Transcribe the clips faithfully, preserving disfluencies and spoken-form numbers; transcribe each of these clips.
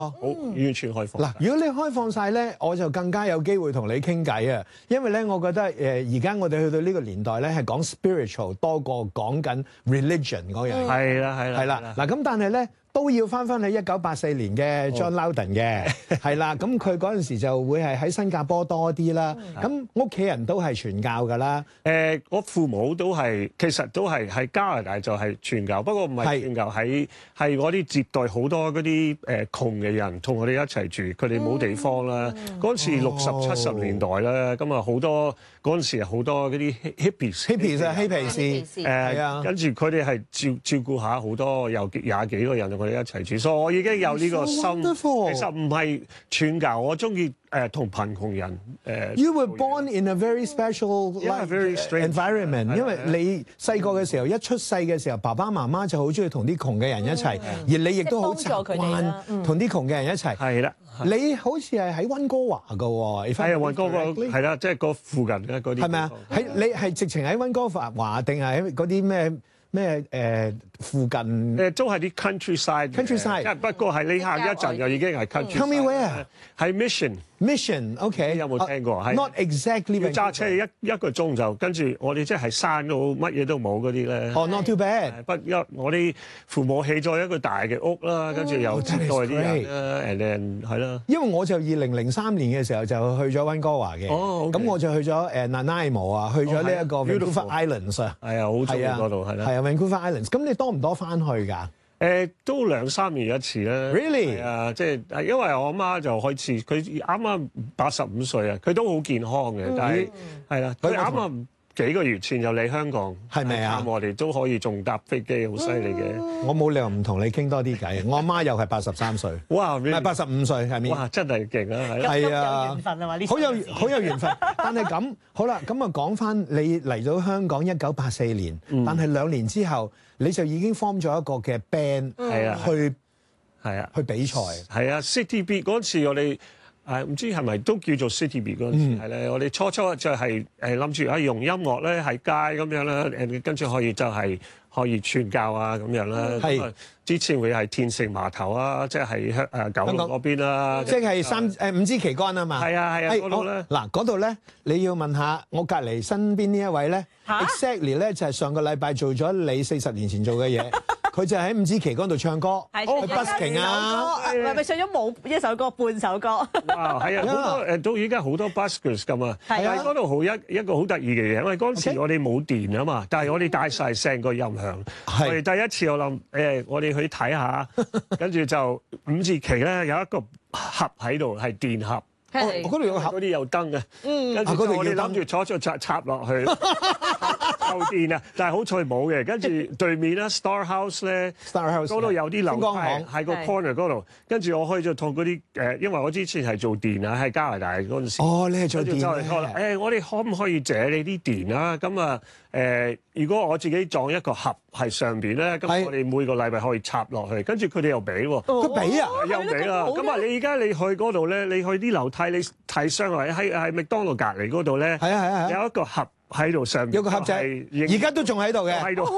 好完全開放。 嗱，如果你開放晒咧，我就更加有機會同你傾偈啊！因為咧，我覺得誒而家我哋去到呢個年代咧，係講 spiritual 多過講緊 religion 嗰樣嘢。 係啦，係啦， 係啦。嗱，咁但係咧都要翻翻去一九八四年嘅 John Loudon 嘅，係啦。咁佢嗰陣時就會係喺新加坡多啲啦。咁屋企人都係傳教㗎啦。 誒，我父母都係其實都係喺加拿大就係傳教，不過唔係傳教，喺係我啲接待好多嗰啲誒窮嘅人同我哋一齊住，佢哋冇地方啦。嗰陣時六十七十年代啦，咁啊好多嗰陣時好多嗰啲 hippies，hippies 啊，嬉皮士， 誒啊，跟住佢哋係照照顧下好多有廿幾個人同佢哋一齊住，所以我已經有呢個心。其實唔係傳教，我中意誒同貧窮人誒。 You were born in a very special Yeah, very strange environment，因為你細個嘅時候一出世嘅時候，爸爸媽媽就好中意同啲窮嘅人一齊，而你亦都好習慣同啲窮嘅人一齊。 係啦， 你好似係喺溫哥華㗎喎， 係啊，溫哥華係啦，即係個附近嘅嗰啲。 係咪啊？喺你係直情喺溫哥華定係喺嗰啲咩咩誒附近？ 誒都係啲 countryside。countryside， 即係不過係你行一陣就已經係 country。 Tell me where？ 係 Mission。Mission，OK， 有冇聽過？係 Not exactly。 要揸車一一個鐘就跟住我哋即係山路乜嘢都冇嗰啲咧。 哦，not too bad。 不因我啲父母起咗一個大嘅屋啦，跟住又接待啲人啦，and then 係啦。 因為我就二零零三年嘅時候就去咗溫哥華嘅。 哦， 咁我就去咗誒 Nanaimo 啊，去咗呢一個 Vancouver Islands 啊。 係啊，好中意嗰度係啦。 係啊 ，Vancouver Islands。咁你多唔多翻去㗎？ 誒都兩三年一次啦。 Really？ 係啊，即係因為我阿媽就開始，佢啱啱八十五歲啊，佢都好健康嘅，但係係啦，佢啱啱幾個月前又嚟香港， 係咪啊？ 我哋都可以仲搭飛機，好犀利嘅。 我冇理由唔同你傾多啲偈。我阿媽又係八十三歲， 哇， 唔係八十五歲，係咪？ 哇，真係勁啊！ 係啊， 有緣分啊嘛，呢好有好有緣分。但係咁好啦，咁啊講翻你嚟到香港一九八四年，但係兩年之後你就已經 form 咗一個嘅 band， 係啊， 去係啊， 去比賽。 係啊 ，City Beat 嗰次我哋。誒唔知係咪都叫做 City Beat 嗰陣時係咧，我哋初初就係誒諗住啊用音樂咧喺街咁樣啦，誒跟住可以就係可以傳教啊咁樣啦。係之前會係天城碼頭啊，即係香誒九龍嗰邊啦。 即係三誒五支旗杆啊嘛。 係啊係啊，嗰度咧嗱嗰度咧，你要問下我隔離身邊呢一位咧 ，exactly 咧就係上個禮拜做咗你四十年前做嘅嘢。佢就喺五支旗杆度唱歌，去 busking 啊， 係咪唱咗冇一首歌半首歌？ 哇，係啊，好多誒都依家好多 buskers 咁啊，係啊，嗰度好一一個好得意嘅嘢，因為嗰陣時我哋冇電啊嘛，但係我哋帶晒成個音響，我哋第一次我諗誒，我哋去睇下，跟住就五支旗咧有一個盒喺度係電盒， 我嗰度有個盒， 嗰啲有燈嘅，嗯，跟住我哋諗住坐咗插插落去。有電啊，但係好彩冇嘅。跟住對面啦 ，Star House 咧，嗰度有啲樓梯喺個 corner 嗰度。跟住我可以就同嗰啲誒，因為我之前係做電啊，喺加拿大嗰陣時。 哦，你係做電嘅。 誒，我哋可唔可以借你啲電啊？咁啊誒，如果我自己裝一個盒喺上邊咧，咁我哋每個禮拜可以插落去。跟住佢哋又俾喎， 佢俾啊， 又俾啦。咁啊，你而家你去嗰度咧，你去啲樓梯，你睇上嚟喺喺麥當勞隔離嗰度咧， 係啊係啊， 有一個盒。喺度上面有個盒仔，而家都仲喺度嘅。 喺度，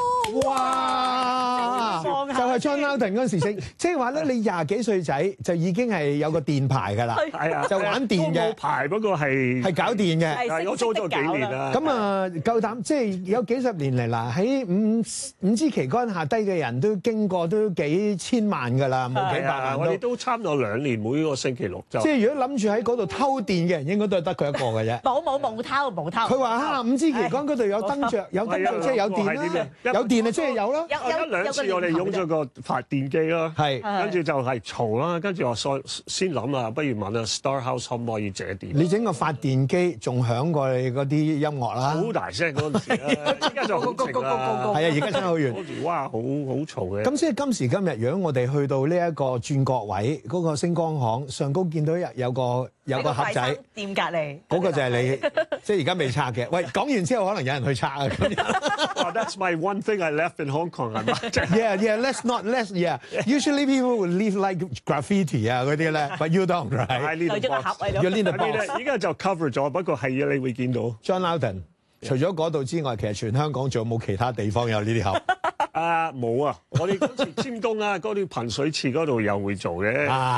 哇！就係 John Loudon 嗰陣時識，即係話咧，你廿幾歲仔就已經係有個電牌㗎啦。 係啊， 就玩電嘅。 冇牌，不過係係搞電嘅。 係我做咗幾年啦。 咁啊，夠膽即係有幾十年嚟啦，喺五五支旗杆下低嘅人都經過都幾千萬㗎啦，冇幾百萬都。 我哋都差唔多兩年，每個星期六就。 即係如果諗住喺嗰度偷電嘅人，應該都係得佢一個嘅啫。 冇冇冇偷冇偷。 佢話嚇五支旗杆嗰度有燈著，有燈著即係有電啦。有電啊，即係有啦。 有一兩次我哋用咗個發電機啦， 係跟住就係嘈啦，跟住我再先諗啊，不如問啊 Star House 可唔可以借電？ 你整個發電機仲響過你嗰啲音樂啦， 好大聲嗰陣時啦，而家就好靜啦。 係啊，而家真係好遠。 哇，好好嘈嘅。 咁即係今時今日，如果我哋去到呢一個轉角位嗰個星光行上高，見到有有個有個盒仔， 店隔離， 嗰個就係你，即係而家未拆嘅。喂，講完之後可能有人去拆啊。 That's my one thing I left in Hong Kong. Yeah, yeah. Let's not, let's yeah. Usually people would leave like graffiti 啊嗰啲咧，but you don't, right? 就一個盒喺度。 You need a box. 而家就 cover 咗，不過係啊，你會見到 John Loudon。除咗嗰度之外，其實全香港仲有冇其他地方有呢啲盒？ 啊冇啊！我哋嗰次尖東啊，嗰啲噴水池嗰度又會做嘅。